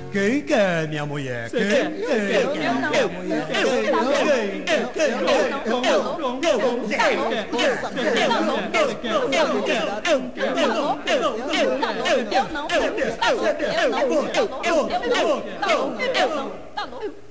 Quem quer, minha mulher? Quem quer? Eu não. Tá louco?